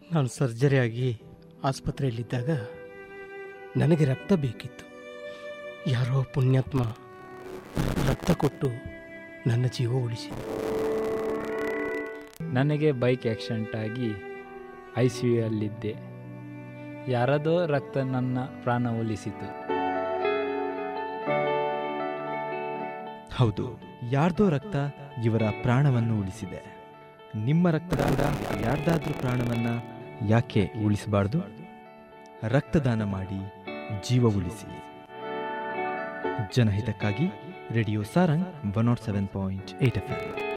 ನಾನು ಸರ್ಜರಿಯಾಗಿ ಆಸ್ಪತ್ರೆಯಲ್ಲಿದ್ದಾಗ ನನಗೆ ರಕ್ತ ಬೇಕಿತ್ತು. ಯಾರೋ ಪುಣ್ಯಾತ್ಮ ರಕ್ತ ಕೊಟ್ಟು ನನ್ನ ಜೀವ ಉಳಿಸಿ. ನನಗೆ ಬೈಕ್ ಆಕ್ಸಿಡೆಂಟ್ ಆಗಿ ICUಯಲ್ಲಿದ್ದೆ. ಯಾರದೋ ರಕ್ತ ನನ್ನ ಪ್ರಾಣ ಉಳಿಸಿತು. ಹೌದು, ಯಾರ್ದೋ ರಕ್ತ ಇವರ ಪ್ರಾಣವನ್ನು ಉಳಿಸಿದೆ. ನಿಮ್ಮ ರಕ್ತದಿಂದ ಯಾರ್ದಾದ್ರೂ ಪ್ರಾಣವನ್ನ ಯಾಕೆ ಉಳಿಸಬಾರ್ದು? ರಕ್ತದಾನ ಮಾಡಿ ಜೀವ ಉಳಿಸಿ. ಜನಹಿತಕ್ಕಾಗಿ ರೇಡಿಯೋ ಸಾರಂಗ್ 107.8 FM.